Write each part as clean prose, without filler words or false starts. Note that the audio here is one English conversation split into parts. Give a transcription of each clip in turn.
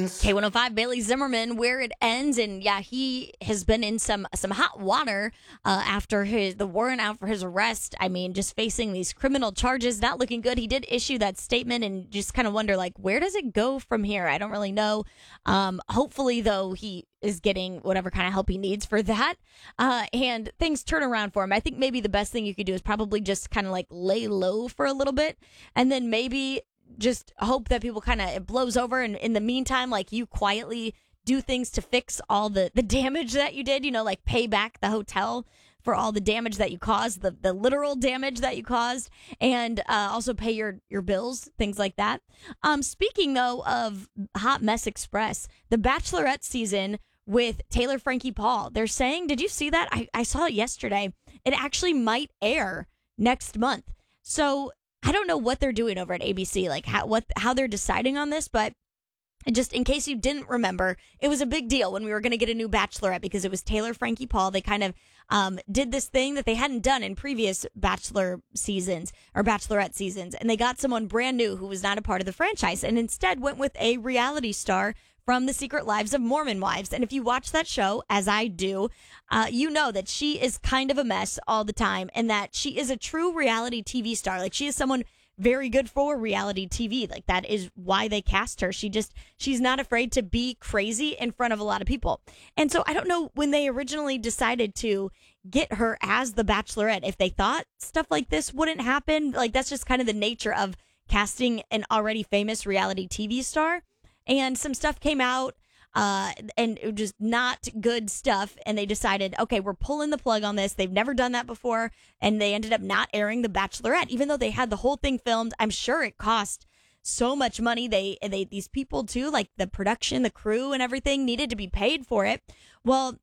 ends. K105, Bailey Zimmerman, where it ends. And yeah, he has been in some hot water after the warrant out for his arrest. I mean, just facing these criminal charges, not looking good. He did issue that statement and just kind of wonder, like, where does it go from here? I don't really know. Hopefully, though, he is getting whatever kind of help he needs for that. And things turn around for him. I think maybe the best thing you could do is probably just kind of like lay low for a little bit and then maybe just hope that people kind of, it blows over. And in the meantime, like, you quietly do things to fix all the damage that you did, like pay back the hotel for all the damage that you caused, the literal damage that you caused, and also pay your bills, things like that. Speaking, though, of Hot Mess Express, the Bachelorette season with Taylor Frankie Paul, they're saying, did you see that? I saw it yesterday. It actually might air next month. So I don't know what they're doing over at ABC, like how they're deciding on this, but just in case you didn't remember, it was a big deal when we were going to get a new Bachelorette because it was Taylor Frankie Paul. They kind of did this thing that they hadn't done in previous Bachelor seasons or Bachelorette seasons, and they got someone brand new who was not a part of the franchise and instead went with a reality star from The Secret Lives of Mormon Wives. And if you watch that show, as I do, you know that she is kind of a mess all the time and that she is a true reality TV star. Like, she is someone very good for reality TV. Like, that is why they cast her. She's not afraid to be crazy in front of a lot of people. And so I don't know when they originally decided to get her as the Bachelorette, if they thought stuff like this wouldn't happen. Like, that's just kind of the nature of casting an already famous reality TV star. And some stuff came out, and it was just not good stuff. And they decided, okay, we're pulling the plug on this. They've never done that before. And they ended up not airing The Bachelorette, even though they had the whole thing filmed. I'm sure it cost so much money. These people too, like the production, the crew and everything needed to be paid for it. Well,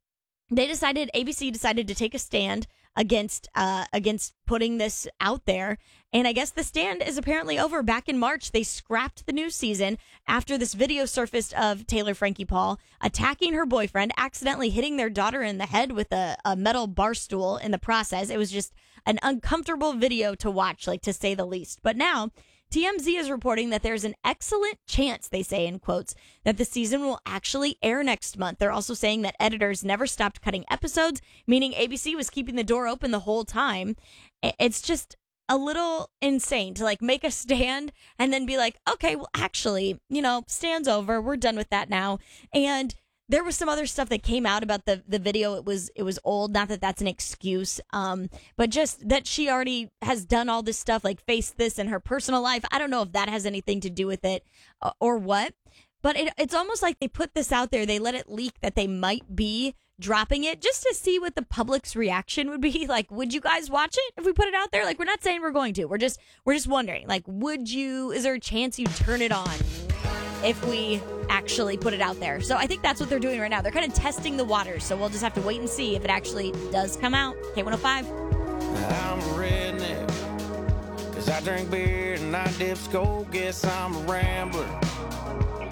ABC decided to take a stand against putting this out there. And I guess the stand is apparently over. Back in March, they scrapped the new season after this video surfaced of Taylor Frankie Paul attacking her boyfriend, accidentally hitting their daughter in the head with a metal bar stool in the process. It was just an uncomfortable video to watch, like, to say the least. But now TMZ is reporting that there's an excellent chance, they say in quotes, that the season will actually air next month. They're also saying that editors never stopped cutting episodes, meaning ABC was keeping the door open the whole time. It's just a little insane to, like, make a stand and then be like, okay, well, actually, stand's over. We're done with that now. And there was some other stuff that came out about the video. It was old. Not that that's an excuse, but just that she already has done all this stuff, like faced this in her personal life. I don't know if that has anything to do with it or what, but it's almost like they put this out there. They let it leak that they might be dropping it just to see what the public's reaction would be. Like, would you guys watch it if we put it out there? Like, we're not saying we're going to. We're just wondering, like, is there a chance you turn it on if we actually put it out there? So I think that's what they're doing right now. They're kind of testing the waters. So we'll just have to wait and see if it actually does come out. K105. I'm a redneck, 'cause I drink beer and I dip skull. Guess I'm a rambler.